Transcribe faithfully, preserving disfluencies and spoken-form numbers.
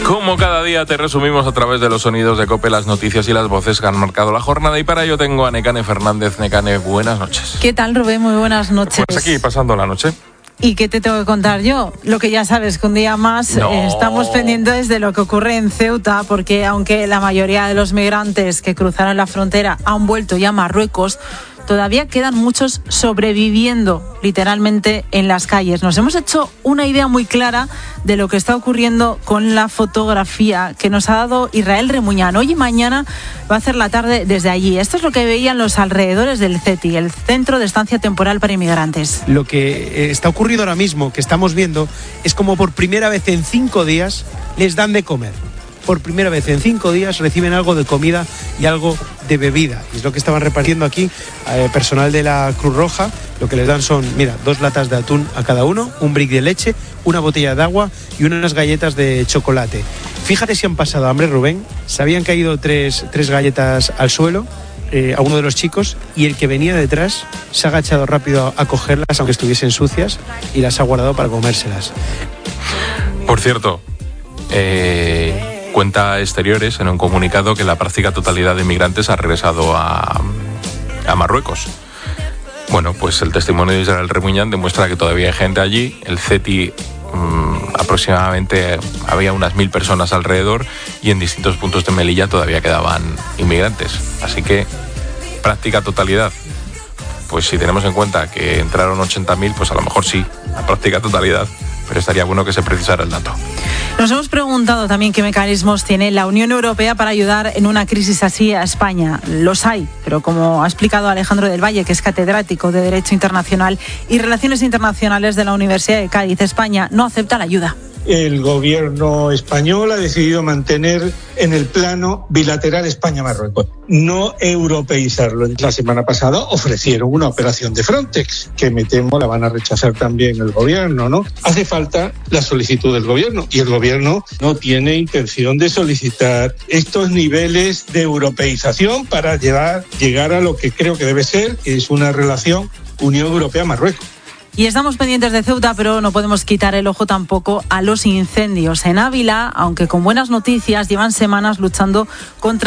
Como cada día te resumimos a través de los sonidos de COPE las noticias y las voces que han marcado la jornada, y para ello tengo a Nekane Fernández. Nekane, buenas noches. ¿Qué tal, Rubén? Muy buenas noches. Pues aquí pasando la noche. ¿Y qué te tengo que contar yo? Lo que ya sabes, que un día más no. eh, estamos pendientes de lo que ocurre en Ceuta, porque aunque la mayoría de los migrantes que cruzaron la frontera han vuelto ya a Marruecos, todavía quedan muchos sobreviviendo literalmente en las calles. Nos hemos hecho una idea muy clara de lo que está ocurriendo con la fotografía que nos ha dado Israel Remuñán. Hoy y mañana va a hacer la tarde desde allí. Esto es lo que veían los alrededores del C E T I, el Centro de Estancia Temporal para Inmigrantes. Lo que está ocurriendo ahora mismo, que estamos viendo, es como por primera vez en cinco días les dan de comer. Por primera vez en cinco días reciben algo de comida y algo de bebida. Y es lo que estaban repartiendo aquí eh, personal de la Cruz Roja. Lo que les dan son, mira, dos latas de atún a cada uno, un brick de leche, una botella de agua y unas galletas de chocolate. Fíjate si han pasado hambre, Rubén. Se habían caído tres, tres galletas al suelo eh, a uno de los chicos, y el que venía detrás se ha agachado rápido a, a cogerlas, aunque estuviesen sucias, y las ha guardado para comérselas. Por cierto, eh... cuenta Exteriores en un comunicado que la práctica totalidad de inmigrantes ha regresado a, a Marruecos. Bueno, pues el testimonio de Israel Remuñán demuestra que todavía hay gente allí. El C E T I mmm, aproximadamente había unas mil personas alrededor, y en distintos puntos de Melilla todavía quedaban inmigrantes. Así que práctica totalidad. Pues si tenemos en cuenta que entraron ochenta mil, pues a lo mejor sí, la práctica totalidad. Pero estaría bueno que se precisara el dato. Nos hemos preguntado también qué mecanismos tiene la Unión Europea para ayudar en una crisis así a España. Los hay, pero como ha explicado Alejandro del Valle, que es catedrático de Derecho Internacional y Relaciones Internacionales de la Universidad de Cádiz, España no acepta la ayuda. El gobierno español ha decidido mantener en el plano bilateral España-Marruecos, no europeizarlo. La semana pasada ofrecieron una operación de Frontex, que me temo la van a rechazar también el gobierno, ¿no? Hace falta la solicitud del gobierno, y el gobierno no tiene intención de solicitar estos niveles de europeización para llegar, llegar a lo que creo que debe ser, que es una relación Unión Europea-Marruecos. Y estamos pendientes de Ceuta, pero no podemos quitar el ojo tampoco a los incendios. En Ávila, aunque con buenas noticias, llevan semanas luchando contra